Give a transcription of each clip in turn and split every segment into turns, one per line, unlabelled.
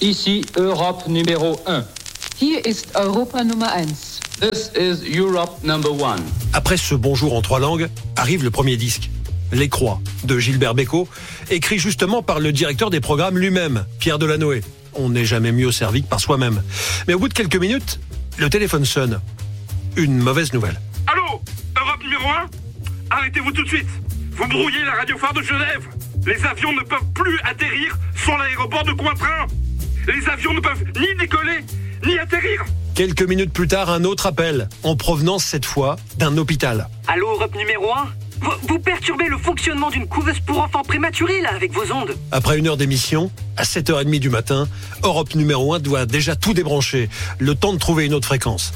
Ici Europe numéro 1.
Hier ist Europa Nummer 1.
This is Europe number 1.
Après ce bonjour en 3 langues, arrive le premier disque, Les Croix, de Gilbert Bécaud, écrit justement par le directeur des programmes lui-même, Pierre Delanoë. On n'est jamais mieux servi que par soi-même. Mais au bout de quelques minutes, le téléphone sonne. Une mauvaise nouvelle.
Allô, Europe numéro 1 ? Arrêtez-vous tout de suite. Vous brouillez la radio phare de Genève. Les avions ne peuvent plus atterrir sur l'aéroport de Cointrin. Les avions ne peuvent ni décoller, ni atterrir.
Quelques minutes plus tard, un autre appel, en provenance cette fois d'un hôpital.
Allô, Europe numéro 1 ? Vous perturbez le fonctionnement d'une couveuse pour enfants prématurés, là, avec vos ondes.
Après 1 heure d'émission, à 7h30 du matin, Europe numéro 1 doit déjà tout débrancher. Le temps de trouver une autre fréquence.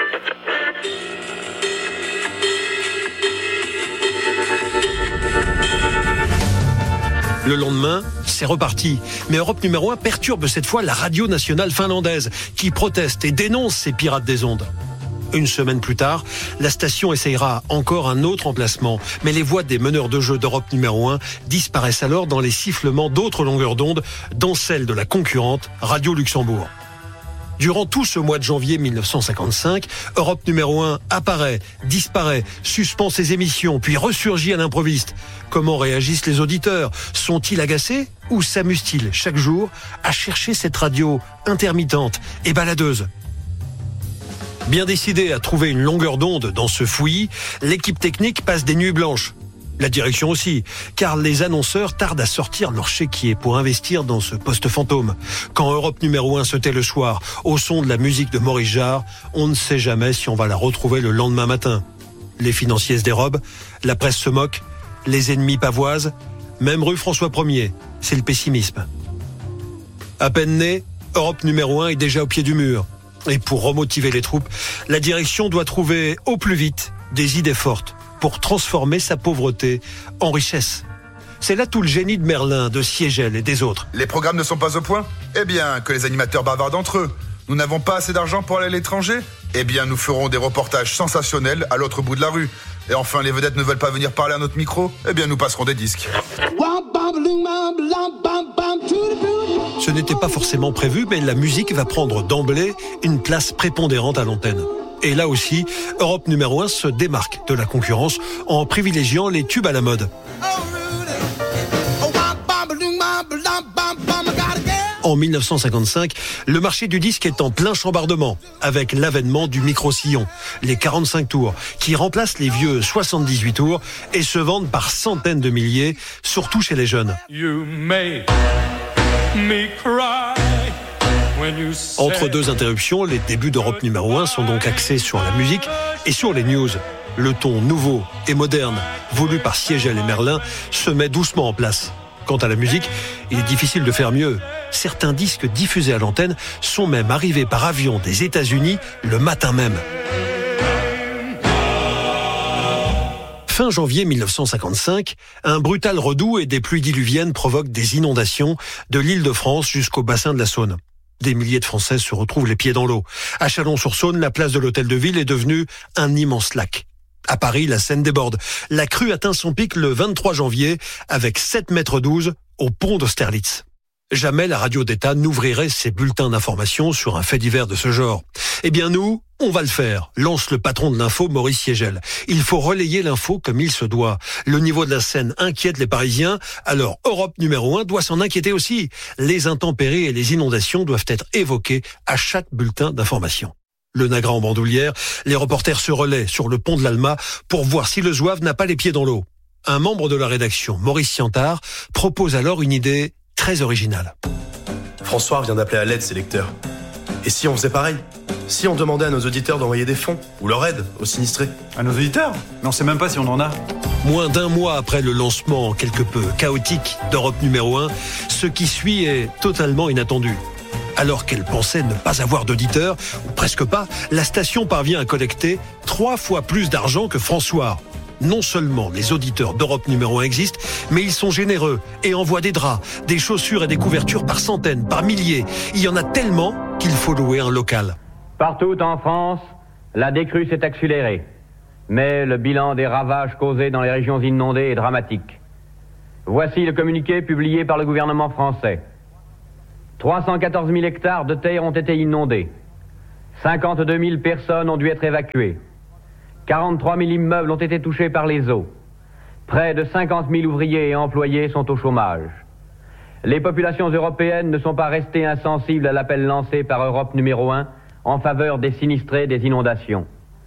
Le lendemain, c'est reparti. Mais Europe numéro 1 perturbe cette fois la radio nationale finlandaise, qui proteste et dénonce ces pirates des ondes. 1 semaine plus tard, la station essayera encore un autre emplacement. Mais les voix des meneurs de jeu d'Europe numéro 1 disparaissent alors dans les sifflements d'autres longueurs d'onde, dont celle de la concurrente Radio Luxembourg. Durant tout ce mois de janvier 1955, Europe numéro 1 apparaît, disparaît, suspend ses émissions, puis ressurgit à l'improviste. Comment réagissent les auditeurs ? Sont-ils agacés ou s'amusent-ils chaque jour à chercher cette radio intermittente et baladeuse ? Bien décidé à trouver une longueur d'onde dans ce fouillis, l'équipe technique passe des nuits blanches. La direction aussi, car les annonceurs tardent à sortir leur chéquier pour investir dans ce poste fantôme. Quand Europe numéro 1 se tait le soir, au son de la musique de Maurice Jarre, on ne sait jamais si on va la retrouver le lendemain matin. Les financiers se dérobent, la presse se moque, les ennemis pavoisent, même rue François 1er, c'est le pessimisme. À peine né, Europe numéro 1 est déjà au pied du mur. Et pour remotiver les troupes, la direction doit trouver au plus vite des idées fortes pour transformer sa pauvreté en richesse. C'est là tout le génie de Merlin, de Siegel et des autres.
Les programmes ne sont pas au point ? Eh bien, que les animateurs bavardent entre eux. Nous n'avons pas assez d'argent pour aller à l'étranger ? Eh bien, nous ferons des reportages sensationnels à l'autre bout de la rue. Et enfin, les vedettes ne veulent pas venir parler à notre micro ? Eh bien, nous passerons des disques.
Ce n'était pas forcément prévu, mais la musique va prendre d'emblée une place prépondérante à l'antenne. Et là aussi, Europe numéro 1 se démarque de la concurrence en privilégiant les tubes à la mode. En 1955, le marché du disque est en plein chambardement, avec l'avènement du micro-sillon, les 45 tours, qui remplacent les vieux 78 tours et se vendent par centaines de milliers, surtout chez les jeunes. Entre 2 interruptions, les débuts d'Europe numéro 1 sont donc axés sur la musique et sur les news. Le ton nouveau et moderne, voulu par Siegel et Merlin, se met doucement en place. Quant à la musique, il est difficile de faire mieux. Certains disques diffusés à l'antenne sont même arrivés par avion des États-Unis le matin même. Fin janvier 1955, un brutal redout et des pluies diluviennes provoquent des inondations de l'Île-de-France jusqu'au bassin de la Saône. Des milliers de Français se retrouvent les pieds dans l'eau. À Chalon-sur-Saône, la place de l'Hôtel de Ville est devenue un immense lac. À Paris, la Seine déborde. La crue atteint son pic le 23 janvier avec 7,12 mètres au pont d'Austerlitz. Jamais la radio d'État n'ouvrirait ses bulletins d'information sur un fait divers de ce genre. Eh bien nous, on va le faire, lance le patron de l'info, Maurice Siegel. Il faut relayer l'info comme il se doit. Le niveau de la Seine inquiète les Parisiens, alors Europe numéro 1 doit s'en inquiéter aussi. Les intempéries et les inondations doivent être évoquées à chaque bulletin d'information. Le Nagra en bandoulière, les reporters se relaient sur le pont de l'Alma pour voir si le zouave n'a pas les pieds dans l'eau. Un membre de la rédaction, Maurice Siantard, propose alors une idée très originale.
François vient d'appeler à l'aide ses lecteurs. Et si on faisait pareil ? Si on demandait à nos auditeurs d'envoyer des fonds ou leur aide aux sinistrés ?
À nos auditeurs ? Mais on sait même pas si on en a.
Moins d'1 mois après le lancement quelque peu chaotique d'Europe numéro 1, ce qui suit est totalement inattendu. Alors qu'elle pensait ne pas avoir d'auditeurs, ou presque pas, la station parvient à collecter 3 fois plus d'argent que François. Non seulement les auditeurs d'Europe numéro 1 existent, mais ils sont généreux et envoient des draps, des chaussures et des couvertures par centaines, par milliers. Il y en a tellement qu'il faut louer un local.
Partout en France, la décrue s'est accélérée. Mais le bilan des ravages causés dans les régions inondées est dramatique. Voici le communiqué publié par le gouvernement français. 314 000 hectares de terre ont été inondés. 52 000 personnes ont dû être évacuées. 43 000 immeubles ont été touchés par les eaux. Près de 50 000 ouvriers et employés sont au chômage. Les populations européennes ne sont pas restées insensibles à l'appel lancé par Europe numéro 1 en faveur des sinistrés des inondations.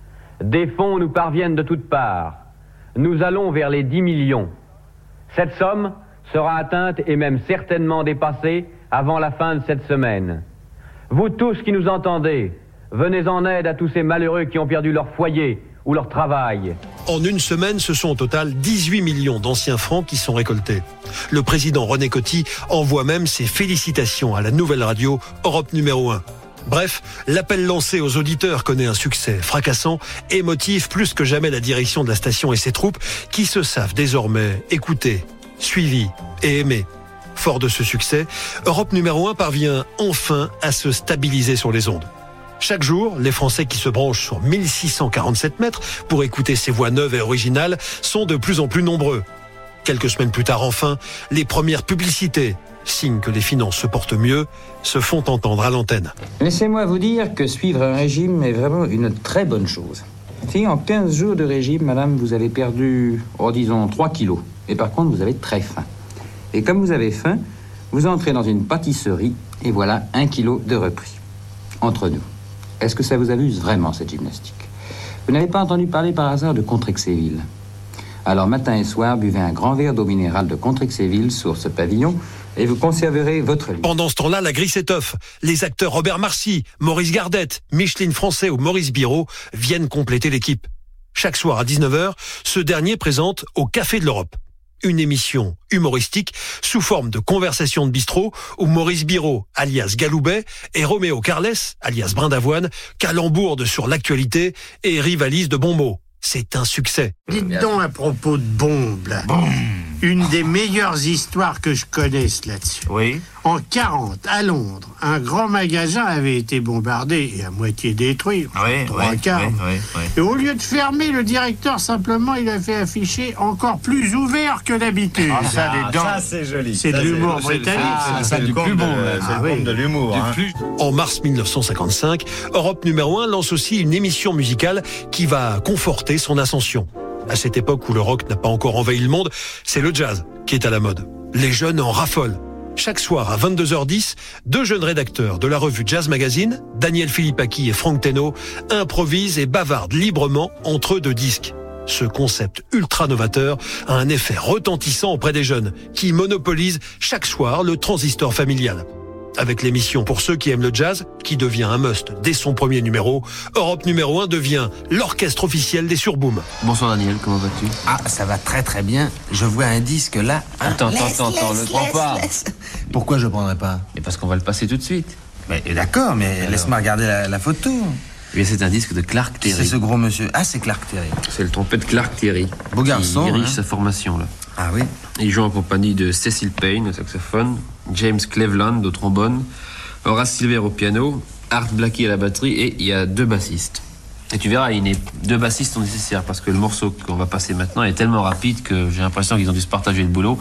Des fonds nous parviennent de toutes parts. Nous allons vers les 10 millions. Cette somme sera atteinte et même certainement dépassée avant la fin de cette semaine. Vous tous qui nous entendez, venez en aide à tous ces malheureux qui ont perdu leur foyer ou leur travail.
En une semaine, ce sont au total 18 millions d'anciens francs qui sont récoltés. Le président René Coty envoie même ses félicitations à la nouvelle radio Europe numéro 1. Bref, l'appel lancé aux auditeurs connaît un succès fracassant et motive plus que jamais la direction de la station et ses troupes qui se savent désormais écoutés, suivis et aimés. Fort de ce succès, Europe numéro 1 parvient enfin à se stabiliser sur les ondes. Chaque jour, les Français qui se branchent sur 1647 mètres pour écouter ces voix neuves et originales sont de plus en plus nombreux. Quelques semaines plus tard, enfin, les premières publicités, signe que les finances se portent mieux, se font entendre à l'antenne.
Laissez-moi vous dire que suivre un régime est vraiment une très bonne chose. Si en 15 jours de régime, madame, vous avez perdu, disons, 3 kilos, et par contre, vous avez très faim. Et comme vous avez faim, vous entrez dans une pâtisserie, et voilà 1 kilo de repris. Entre nous. Est-ce que ça vous amuse vraiment, cette gymnastique? Vous n'avez pas entendu parler par hasard de Contrexéville? Alors, matin et soir, buvez un grand verre d'eau minérale de Contrexéville sur ce pavillon et vous conserverez votre vie.
Pendant ce temps-là, la grille s'étoffe. Les acteurs Robert Marcy, Maurice Gardette, Micheline Français ou Maurice Biraud viennent compléter l'équipe. Chaque soir à 19h, ce dernier présente au Café de l'Europe. Une émission humoristique sous forme de conversation de bistrot où Maurice Biraud, alias Galoubet, et Roméo Carles, alias Brindavoine, calembourdent sur l'actualité et rivalisent de bons mots. C'est un succès.
Dites donc à propos de bombes, là. Une des meilleures histoires que je connaisse là-dessus.
Oui.
En 40, à Londres, un grand magasin avait été bombardé et à moitié détruit.
Oui.
Et au lieu de fermer, le directeur, simplement, il a fait afficher encore plus ouvert que d'habitude.
Ça, c'est joli.
C'est de l'humour britannique.
C'est du plus bon. C'est de l'humour.
En mars 1955, Europe numéro 1 lance aussi une émission musicale qui va conforter son ascension. À cette époque où le rock n'a pas encore envahi le monde, c'est le jazz qui est à la mode. Les jeunes en raffolent. Chaque soir à 22h10, 2 jeunes rédacteurs de la revue Jazz Magazine, Daniel Philippaki et Franck Teno, improvisent et bavardent librement entre 2 disques. Ce concept ultra novateur a un effet retentissant auprès des jeunes qui monopolisent chaque soir le transistor familial. Avec l'émission Pour ceux qui aiment le jazz, qui devient un must dès son premier numéro, Europe numéro 1 devient l'orchestre officiel des surboom.
Bonsoir Daniel, comment vas-tu?
Ah, ça va très très bien. Je vois un disque là.
Attends, ne prends pas.
Pourquoi je prendrais pas?
Mais parce qu'on va le passer tout de suite.
Mais d'accord, mais laisse-moi regarder la photo.
Eh bien, c'est un disque de Clark Terry.
C'est ce gros monsieur. Ah, c'est Clark Terry.
C'est le trompette Clark Terry.
Beau garçon.
Il dirige sa formation, là.
Ah oui.
Il joue en compagnie de Cecil Payne au saxophone, James Cleveland au trombone, Horace Silver au piano, Art Blakey à la batterie et il y a 2 bassistes. Et tu verras, 2 bassistes sont nécessaires parce que le morceau qu'on va passer maintenant est tellement rapide que j'ai l'impression qu'ils ont dû se partager le boulot.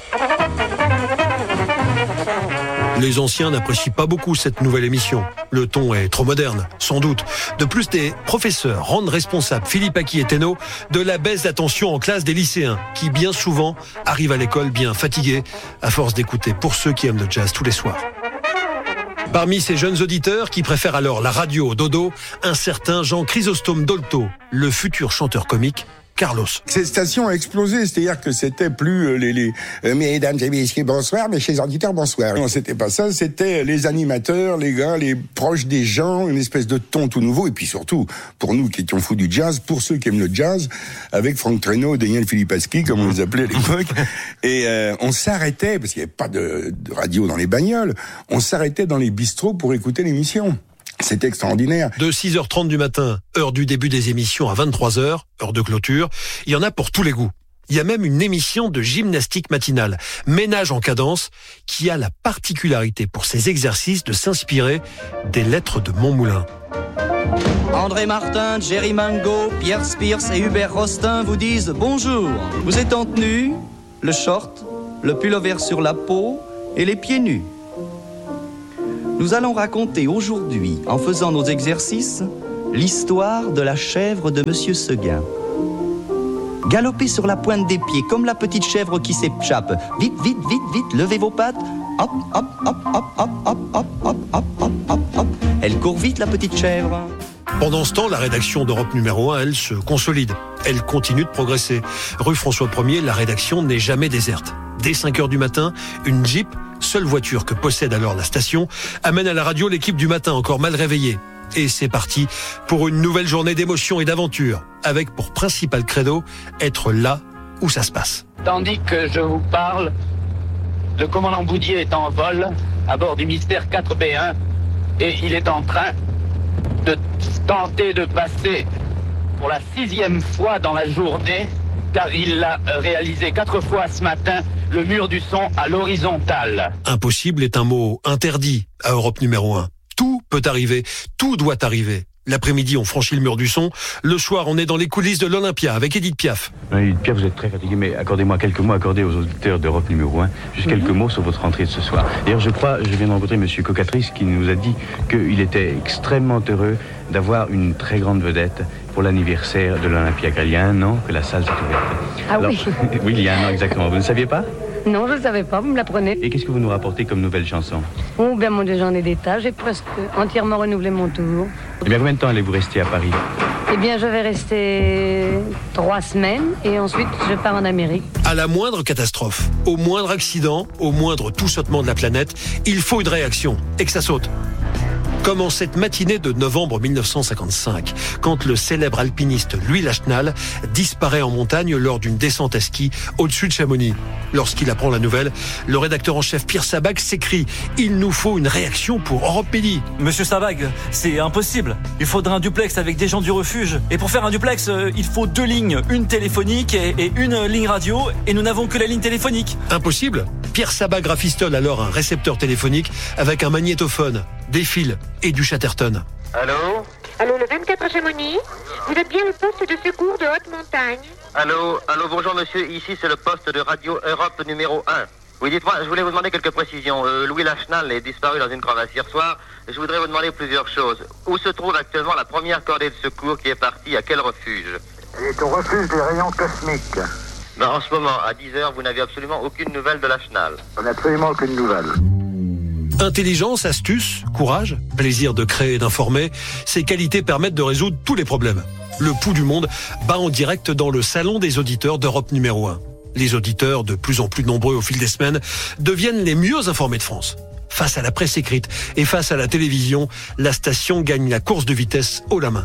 Les anciens n'apprécient pas beaucoup cette nouvelle émission. Le ton est trop moderne, sans doute. De plus, des professeurs rendent responsables Philippaki et Teno de la baisse d'attention en classe des lycéens, qui bien souvent arrivent à l'école bien fatigués, à force d'écouter Pour ceux qui aiment le jazz tous les soirs. Parmi ces jeunes auditeurs qui préfèrent alors la radio au dodo, un certain Jean Chrysostome Dolto, le futur chanteur comique, Carlos.
Cette station a explosé, c'est-à-dire que c'était plus les mesdames et messieurs, bonsoir, mais chez les auditeurs, bonsoir. Non, c'était pas ça, c'était les animateurs, les gars, les proches des gens, une espèce de ton tout nouveau, et puis surtout, pour nous qui étions fous du jazz, pour ceux qui aiment le jazz, avec Franck Teno, Daniel Philippaki, comme on les appelait à l'époque, et on s'arrêtait, parce qu'il n'y avait pas de radio dans les bagnoles, on s'arrêtait dans les bistrots pour écouter l'émission. C'est extraordinaire.
De 6h30 du matin, heure du début des émissions, à 23h, heure de clôture, il y en a pour tous les goûts. Il y a même une émission de gymnastique matinale, Ménage en cadence, qui a la particularité pour ses exercices de s'inspirer des lettres de Montmoulin.
André Martin, Jerry Mango, Pierre Spears et Hubert Rostin vous disent bonjour. Vous êtes en tenue, le short, le pull-over sur la peau et les pieds nus. Nous allons raconter aujourd'hui, en faisant nos exercices, l'histoire de la chèvre de Monsieur Seguin. Galopez sur la pointe des pieds, comme la petite chèvre qui s'échappe. Vite, vite, vite, vite, levez vos pattes. Hop, hop, hop, hop, hop, hop, hop, hop, hop, hop, hop, hop. Elle court vite, la petite chèvre.
Pendant ce temps, la rédaction d'Europe numéro 1, elle, se consolide. Elle continue de progresser. Rue François 1er, la rédaction n'est jamais déserte. Dès 5h du matin, une Jeep, seule voiture que possède alors la station, amène à la radio l'équipe du matin encore mal réveillée. Et c'est parti pour une nouvelle journée d'émotion et d'aventure, avec pour principal credo, être là où ça se passe.
Tandis que je vous parle, le commandant Boudier est en vol à bord du Mystère 4B1 et il est en train de tenter de passer pour la 6e fois dans la journée, car il l'a réalisé 4 fois ce matin, le mur du son à l'horizontale.
Impossible est un mot interdit à Europe numéro 1. Tout peut arriver, tout doit arriver. L'après-midi, on franchit le mur du son. Le soir, on est dans les coulisses de l'Olympia avec Edith Piaf.
Edith Piaf, vous êtes très fatigué, mais accordez-moi quelques mots accordés aux auditeurs d'Europe numéro 1. Juste quelques mots sur votre rentrée de ce soir. D'ailleurs, je viens de rencontrer M. Cocatrice qui nous a dit qu'il était extrêmement heureux d'avoir une très grande vedette pour l'anniversaire de l'Olympia. Il y a 1 an que la salle s'est ouverte.
Ah alors,
oui. Oui, il y a 1 an exactement. Vous ne saviez pas ?
Non, je ne savais pas, vous me l'apprenez.
Et qu'est-ce que vous nous rapportez comme nouvelle chanson ?
Oh, bien mon Dieu, j'en ai des tas, j'ai presque entièrement renouvelé mon tour.
Eh bien, combien de temps allez-vous rester à Paris ?
Eh bien, je vais rester 3 semaines et ensuite je pars en Amérique.
À la moindre catastrophe, au moindre accident, au moindre tout sautement de la planète, il faut une réaction et que ça saute. Comme en cette matinée de novembre 1955, quand le célèbre alpiniste Louis Lachenal disparaît en montagne lors d'une descente à ski au-dessus de Chamonix. Lorsqu'il apprend la nouvelle, le rédacteur en chef Pierre Sabag s'écrie « Il nous faut une réaction pour Europe Midi ».
Monsieur Sabag, c'est impossible. Il faudra un duplex avec des gens du refuge. Et pour faire un duplex, il faut 2 lignes, une téléphonique et une ligne radio. Et nous n'avons que la ligne téléphonique.
Impossible. Pierre Sabag rafistole alors un récepteur téléphonique avec un magnétophone, des fils et du Chatterton.
Allô ?
Allô, le 24 Chamonix ? Vous êtes bien le poste de secours de Haute-Montagne ?
Allô, bonjour monsieur, ici c'est le poste de Radio Europe numéro 1. Oui, dites-moi, je voulais vous demander quelques précisions. Louis Lachenal est disparu dans une crevasse hier soir. Je voudrais vous demander plusieurs choses. Où se trouve actuellement la première cordée de secours qui est partie ? À quel refuge ?
Elle est au refuge des rayons cosmiques.
Ben, en ce moment, à 10h, vous n'avez absolument aucune nouvelle de Lachenal.
On n'a absolument aucune nouvelle.
Intelligence, astuce, courage, plaisir de créer et d'informer, ces qualités permettent de résoudre tous les problèmes. Le pouls du monde bat en direct dans le salon des auditeurs d'Europe numéro 1. Les auditeurs, de plus en plus nombreux au fil des semaines, deviennent les mieux informés de France. Face à la presse écrite et face à la télévision, la station gagne la course de vitesse haut la main.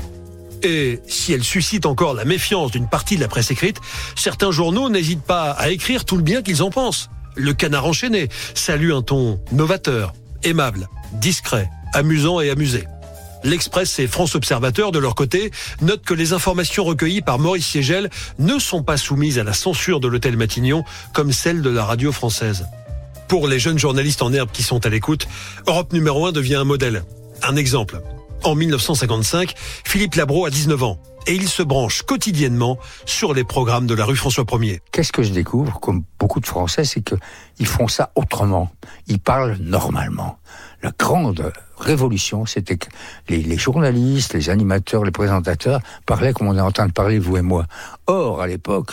Et si elle suscite encore la méfiance d'une partie de la presse écrite, certains journaux n'hésitent pas à écrire tout le bien qu'ils en pensent. Le Canard enchaîné salue un ton novateur, aimable, discret, amusant et amusé. L'Express et France Observateur, de leur côté, notent que les informations recueillies par Maurice Siegel ne sont pas soumises à la censure de l'hôtel Matignon, comme celle de la radio française. Pour les jeunes journalistes en herbe qui sont à l'écoute, Europe numéro 1 devient un modèle, un exemple. En 1955, Philippe Labro a 19 ans et il se branche quotidiennement sur les programmes de la rue François 1er.
Qu'est-ce que je découvre, comme beaucoup de Français, c'est qu'ils font ça autrement. Ils parlent normalement. La grande révolution, c'était que les journalistes, les animateurs, les présentateurs parlaient comme on est en train de parler, vous et moi. Or, à l'époque,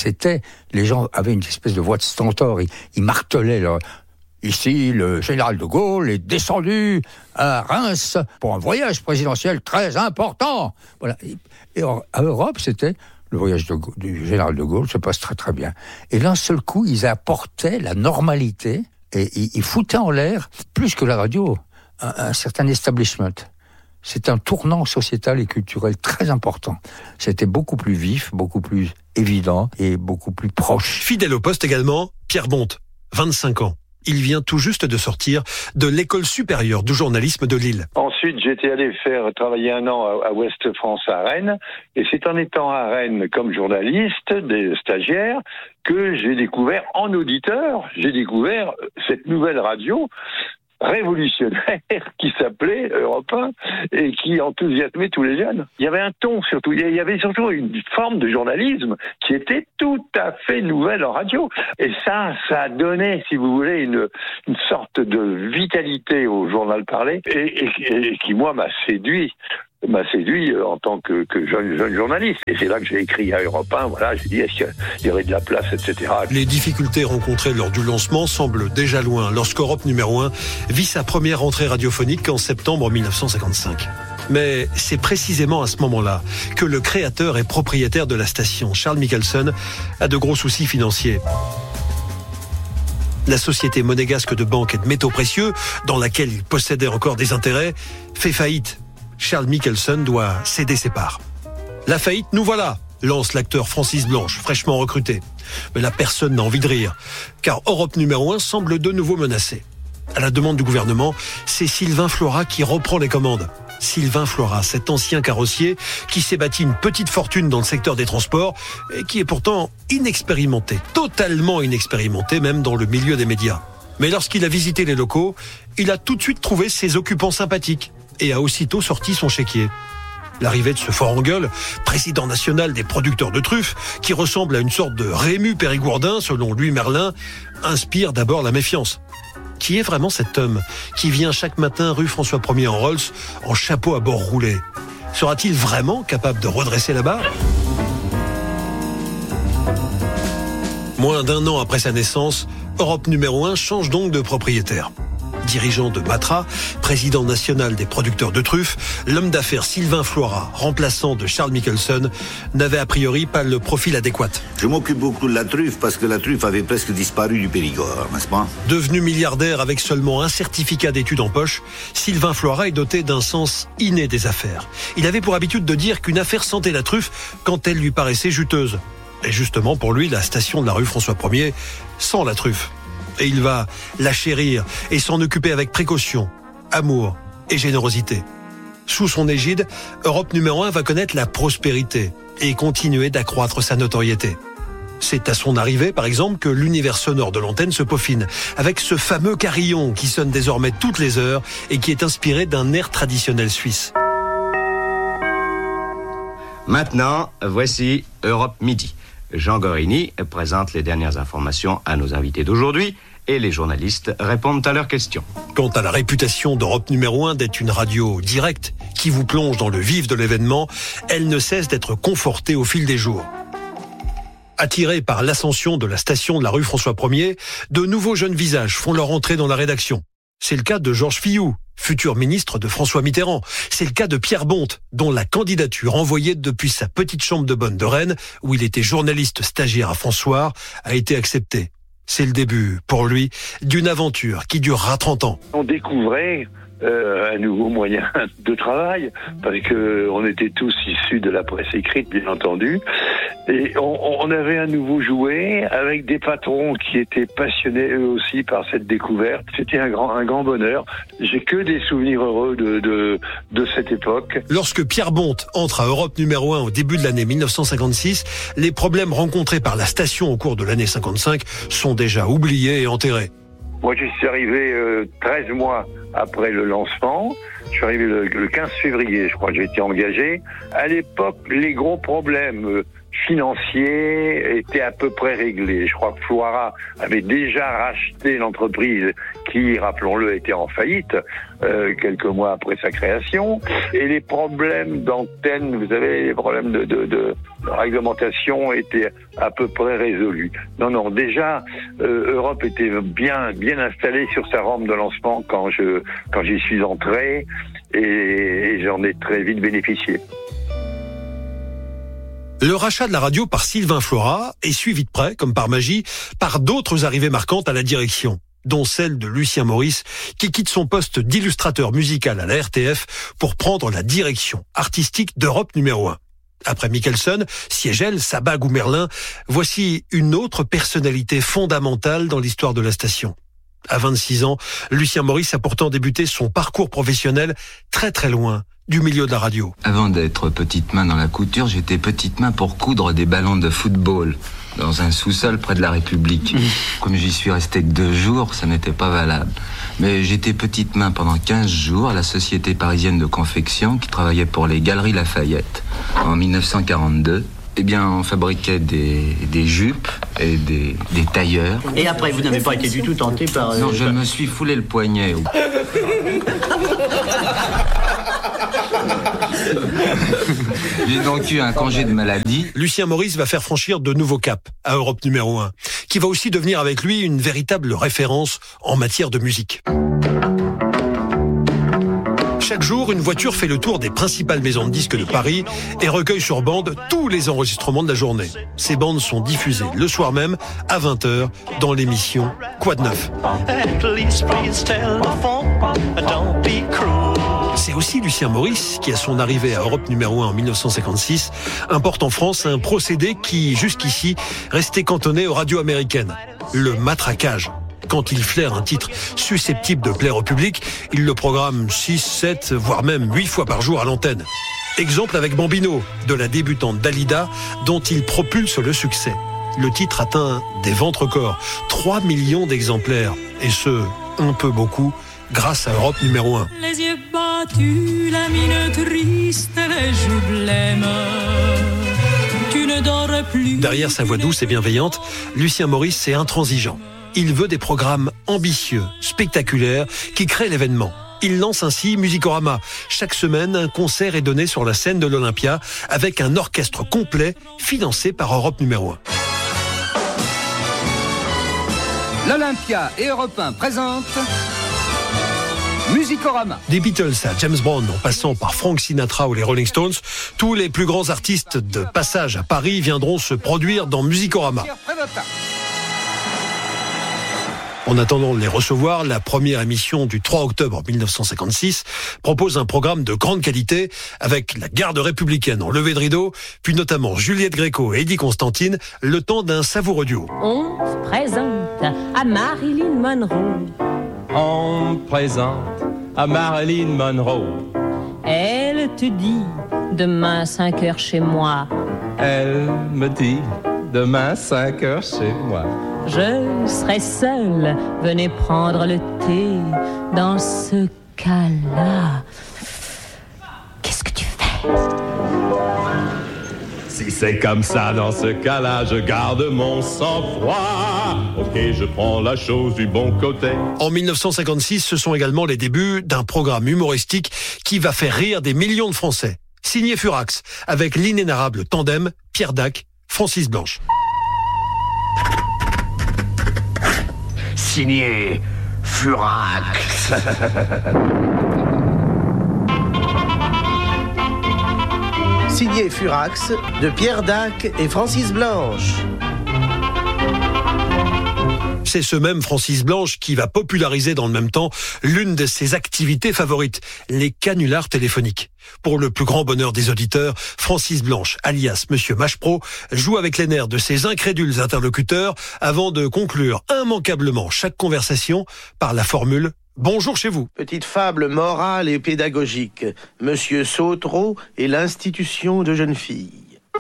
les gens avaient une espèce de voix de stentor. Ils martelaient leur... Ici, le général de Gaulle est descendu à Reims pour un voyage présidentiel très important. Voilà. Et à Europe, c'était le voyage du général de Gaulle se passe très très bien. Et d'un seul coup, ils apportaient la normalité et ils foutaient en l'air, plus que la radio, un certain establishment. C'est un tournant sociétal et culturel très important. C'était beaucoup plus vif, beaucoup plus évident et beaucoup plus proche.
Fidèle au poste également, Pierre Bonte, 25 ans. Il vient tout juste de sortir de l'école supérieure du journalisme de Lille.
Ensuite, j'étais allé travailler 1 an à Ouest France à Rennes. Et c'est en étant à Rennes comme journaliste, des stagiaires, que j'ai découvert cette nouvelle radio. révolutionnaire qui s'appelait Europe 1 et qui enthousiasmait tous les jeunes. Il y avait un ton surtout, il y avait surtout une forme de journalisme qui était tout à fait nouvelle en radio. Et ça a donné, si vous voulez, une sorte de vitalité au journal parlé et qui, moi, m'a séduit en tant que jeune journaliste. Et c'est là que j'ai écrit à Europe 1, voilà, j'ai dit, est-ce qu'il y aurait de la place, etc.
Les difficultés rencontrées lors du lancement semblent déjà loin lorsqu'Europe numéro 1 vit sa première rentrée radiophonique en septembre 1955. Mais c'est précisément à ce moment-là que le créateur et propriétaire de la station, Charles Michelson, a de gros soucis financiers. La société monégasque de banque et de métaux précieux, dans laquelle il possédait encore des intérêts, fait faillite. Charles Michelson doit céder ses parts. La faillite, nous voilà, lance l'acteur Francis Blanche, fraîchement recruté. Mais là, personne n'a envie de rire, car Europe numéro 1 semble de nouveau menacée. À la demande du gouvernement, c'est Sylvain Floirat qui reprend les commandes. Sylvain Floirat, cet ancien carrossier qui s'est bâti une petite fortune dans le secteur des transports et qui est pourtant inexpérimenté, totalement inexpérimenté même dans le milieu des médias. Mais lorsqu'il a visité les locaux, il a tout de suite trouvé ses occupants sympathiques et a aussitôt sorti son chéquier. L'arrivée de ce fort en gueule, président national des producteurs de truffes, qui ressemble à une sorte de Rému Périgourdin, selon Louis Merlin, inspire d'abord la méfiance. Qui est vraiment cet homme qui vient chaque matin rue François 1er en Rolls, en chapeau à bord roulé? Sera-t-il vraiment capable de redresser la barre? Moins d'un an après sa naissance, Europe numéro 1 change donc de propriétaire. Dirigeant de Matra, président national des producteurs de truffes, l'homme d'affaires Sylvain Floirat, remplaçant de Charles Michelson, n'avait a priori pas le profil adéquat.
Je m'occupe beaucoup de la truffe parce que la truffe avait presque disparu du Périgord, n'est-ce pas?
Devenu milliardaire avec seulement un certificat d'études en poche, Sylvain Floirat est doté d'un sens inné des affaires. Il avait pour habitude de dire qu'une affaire sentait la truffe quand elle lui paraissait juteuse. Et justement pour lui, la station de la rue François 1er sent la truffe. Et il va la chérir et s'en occuper avec précaution, amour et générosité. Sous son égide, Europe numéro 1 va connaître la prospérité et continuer d'accroître sa notoriété. C'est à son arrivée, par exemple, que l'univers sonore de l'antenne se peaufine, avec ce fameux carillon qui sonne désormais toutes les heures et qui est inspiré d'un air traditionnel suisse.
Maintenant, voici Europe Midi. Jean Gorini présente les dernières informations à nos invités d'aujourd'hui et les journalistes répondent à leurs questions.
Quant à la réputation d'Europe numéro 1 d'être une radio directe qui vous plonge dans le vif de l'événement, elle ne cesse d'être confortée au fil des jours. Attirés par l'ascension de la station de la rue François 1er, de nouveaux jeunes visages font leur entrée dans la rédaction. C'est le cas de Georges Fillou, futur ministre de François Mitterrand. C'est le cas de Pierre Bonte, dont la candidature envoyée depuis sa petite chambre de bonne de Rennes, où il était journaliste stagiaire à François, a été acceptée. C'est le début, pour lui, d'une aventure qui durera 30 ans.
On découvrait un nouveau moyen de travail, parce que on était tous issus de la presse écrite, bien entendu, et on avait un nouveau jouet avec des patrons qui étaient passionnés eux aussi par cette découverte. C'était un grand bonheur. J'ai que des souvenirs heureux de cette époque.
Lorsque Pierre Bonte entre à Europe numéro 1 au début de l'année 1956, les problèmes rencontrés par la station au cours de l'année 55 sont déjà oubliés et enterrés.
Moi, je suis arrivé 13 mois après le lancement. Je suis arrivé le 15 février, je crois que j'ai été engagé. À l'époque, les gros problèmes financiers étaient à peu près réglés. Je crois que Floirat avait déjà racheté l'entreprise qui, rappelons-le, était en faillite quelques mois après sa création. Et les problèmes d'antenne, vous savez, les problèmes de réglementation étaient à peu près résolus. Non, déjà, Europe était bien installée sur sa rampe de lancement quand j'y suis entré et j'en ai très vite bénéficié.
Le rachat de la radio par Sylvain Floirat est suivi de près, comme par magie, par d'autres arrivées marquantes à la direction, dont celle de Lucien Maurice, qui quitte son poste d'illustrateur musical à la RTF pour prendre la direction artistique d'Europe numéro 1. Après Michelson, Siegel, Sabag ou Merlin, voici une autre personnalité fondamentale dans l'histoire de la station. À 26 ans, Lucien Maurice a pourtant débuté son parcours professionnel très loin du milieu de la radio.
Avant d'être petite main dans la couture, j'étais petite main pour coudre des ballons de football. dans un sous-sol près de la République. Comme j'y suis resté que 2 jours, ça n'était pas valable. Mais j'étais petite main pendant 15 jours à la Société parisienne de confection qui travaillait pour les Galeries Lafayette. En 1942, eh bien, on fabriquait des jupes et des tailleurs.
Et après, vous n'avez pas été du tout tenté par...
Non, je me suis foulé le poignet. J'ai donc eu un congé de maladie.
Lucien Maurice va faire franchir de nouveaux caps à Europe numéro 1, qui va aussi devenir avec lui une véritable référence en matière de musique. Chaque jour, une voiture fait le tour des principales maisons de disques de Paris et recueille sur bande tous les enregistrements de la journée. Ces bandes sont diffusées le soir même à 20h dans l'émission Quoi de neuf. C'est aussi Lucien Maurice qui, à son arrivée à Europe numéro 1 en 1956, importe en France un procédé qui, jusqu'ici, restait cantonné aux radios américaines, le matraquage. Quand il flaire un titre susceptible de plaire au public, il le programme 6, 7, voire même 8 fois par jour à l'antenne. Exemple avec Bambino, de la débutante Dalida, dont il propulse le succès. Le titre atteint des ventes records, 3 millions d'exemplaires, et ce, un peu beaucoup, grâce à Europe numéro 1.
Les yeux battus, la mine triste, les joues blêmes. Tu ne dors plus.
Derrière sa voix douce et bienveillante, Lucien Maurice est intransigeant. Il veut des programmes ambitieux, spectaculaires, qui créent l'événement. Il lance ainsi Musicorama. Chaque semaine, un concert est donné sur la scène de l'Olympia avec un orchestre complet financé par Europe numéro 1.
L'Olympia et Europe 1 présentent Musicorama.
Des Beatles à James Brown, en passant par Frank Sinatra ou les Rolling Stones, tous les plus grands artistes de passage à Paris viendront se produire dans Musicorama. En attendant de les recevoir, la première émission du 3 octobre 1956 propose un programme de grande qualité avec la garde républicaine en levée de rideau, puis notamment Juliette Gréco et Eddie Constantine, le temps d'un savoureux duo.
On se présente à Marilyn Monroe.
On présente à Marilyn Monroe.
Elle te dit demain 5h chez moi.
Elle me dit demain 5h chez moi.
Je serai seule, venez prendre le thé. Dans ce cas-là, qu'est-ce que tu fais?
Si c'est comme ça, dans ce cas-là, je garde mon sang-froid. Ok, je prends la chose du bon côté.
En 1956, ce sont également les débuts d'un programme humoristique qui va faire rire des millions de Français. Signé Furax, avec l'inénarrable tandem Pierre Dac, Francis Blanche.
Signé Furax.
Signé Furax de Pierre Dac et Francis Blanche.
C'est ce même Francis Blanche qui va populariser dans le même temps l'une de ses activités favorites, les canulars téléphoniques. Pour le plus grand bonheur des auditeurs, Francis Blanche, alias Monsieur Machepro, joue avec les nerfs de ses incrédules interlocuteurs avant de conclure immanquablement chaque conversation par la formule « Bonjour chez vous ».
Petite fable morale et pédagogique. Monsieur Sautreau et l'institution de jeunes filles.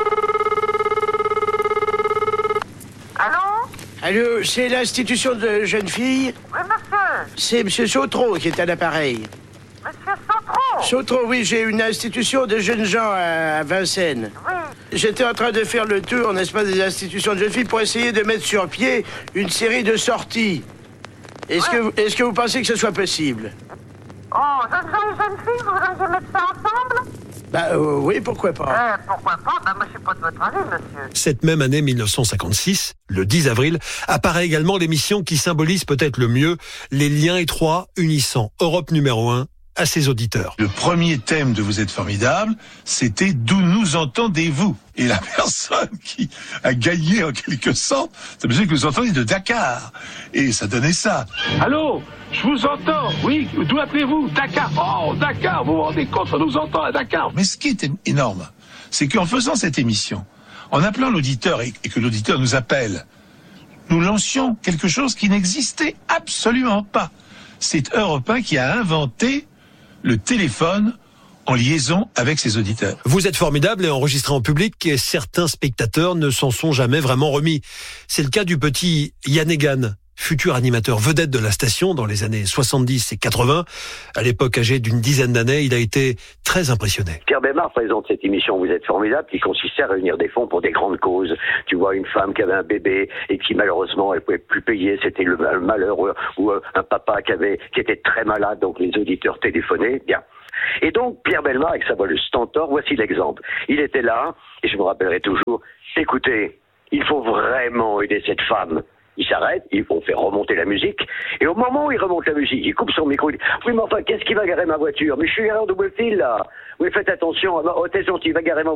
Allô, c'est l'institution de jeunes filles?
Oui, monsieur.
C'est monsieur Sautreau qui est à l'appareil.
Monsieur Sautreau?
Sautreau, oui, j'ai une institution de jeunes gens à Vincennes.
Oui.
J'étais en train de faire le tour, n'est-ce pas, des institutions de jeunes filles pour essayer de mettre sur pied une série de sorties. Est-ce que vous pensez que ce soit possible?
Oh, jeunes gens et jeunes filles, vous voudriez mettre ça ensemble?
Oui, pourquoi pas?
Pourquoi pas? Moi, je suis pas de votre avis, monsieur.
Cette même année 1956, le 10 avril, apparaît également l'émission qui symbolise peut-être le mieux les liens étroits unissant Europe numéro 1 à ses auditeurs.
Le premier thème de Vous êtes formidable, c'était d'où nous entendez-vous? Et la personne qui a gagné en quelque sorte, ça veut dire que vous entendez de Dakar. Et ça donnait ça.
Allô? Je vous entends, oui, d'où appelez-vous? Dakar. Oh, Dakar, vous vous rendez compte, on nous entend à Dakar.
Mais ce qui est énorme, c'est qu'en faisant cette émission, en appelant l'auditeur et que l'auditeur nous appelle, nous lancions quelque chose qui n'existait absolument pas. C'est Europe 1 qui a inventé le téléphone en liaison avec ses auditeurs.
Vous êtes formidable et enregistré en public, et certains spectateurs ne s'en sont jamais vraiment remis. C'est le cas du petit Yann Egan, futur animateur vedette de la station dans les années 70 et 80. À l'époque, âgé d'une dizaine d'années, il a été très impressionné.
Pierre Bellemare présente cette émission Vous êtes formidable, qui consistait à réunir des fonds pour des grandes causes. Tu vois, une femme qui avait un bébé et qui malheureusement elle pouvait plus payer, c'était le malheur, ou un papa qui était très malade, donc les auditeurs téléphonaient. Bien. Et donc, Pierre Bellemare, avec sa voix de stentor, voici l'exemple. Il était là, et je me rappellerai toujours, écoutez, il faut vraiment aider cette femme. Il s'arrête, on fait remonter la musique, et au moment où il remonte la musique, il coupe son micro, il dit « Oui, mais enfin, qu'est-ce qui va garer ma voiture? Mais je suis garé en double fil, là. Oui, faites attention, oh, t'es gentil, il va garer ma voiture. »